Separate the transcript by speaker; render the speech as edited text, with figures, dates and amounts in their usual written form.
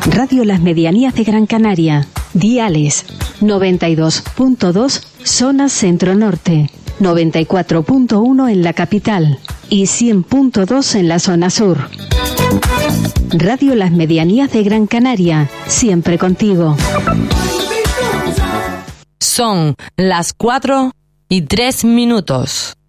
Speaker 1: Radio Las Medianías de Gran Canaria. Diales 92.2 zona centro-norte, 94.1 en la capital y 100.2 en la zona sur. Radio Las Medianías de Gran Canaria, siempre contigo.
Speaker 2: Son las 4:03.